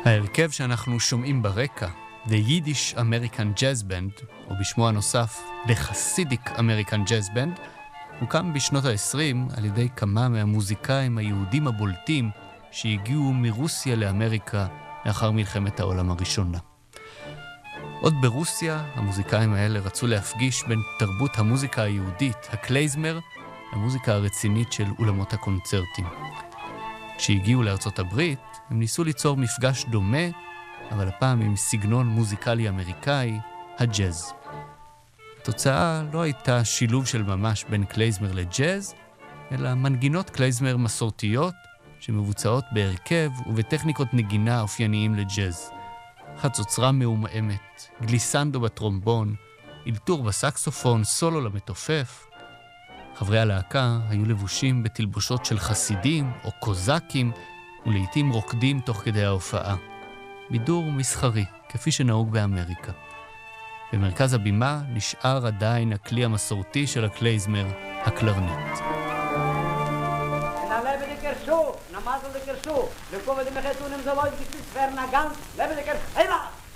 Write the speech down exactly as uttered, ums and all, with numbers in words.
ההרכב שאנחנו שומעים ברקע, The Yiddish American Jazz Band, או בשמו הנוסף, The Hasidic American Jazz Band, הוקם בשנות ה-עשרים על ידי כמה מהמוזיקאים היהודים הבולטים שהגיעו מרוסיה לאמריקה לאחר מלחמת העולם הראשונה. עוד ברוסיה, המוזיקאים האלה רצו להפגיש בין תרבות המוזיקה היהודית, הקלייזמר, למוזיקה הרצינית של אולמות הקונצרטים. כשהגיעו לארצות הברית, הם ניסו ליצור מפגש דומה, אבל הפעם עם סגנון מוזיקלי אמריקאי, הג'אז. התוצאה לא הייתה שילוב של ממש בין קלייזמר לג'אז, אלא מנגינות קלייזמר מסורתיות שמבוצעות בהרכב ובטכניקות נגינה אופייניים לג'אז. חצוצרה מעומעמת, גליסנדו בטרומבון, אלתור בסקסופון, סולו למתופף. חברי הלהקה היו לבושים בתלבושות של חסידים או קוזקים, ולעיתים רוקדים תוך כדי ההופעה. בידור מסחרי, כפי שנהוג באמריקה. במרכז הבימה נשאר עדיין הכלי המסורתי של הקלייזמר, הקלרנט. Namaz de kersu, de kove de mehetun im zaloy git fer na ganz, lebe de kersu.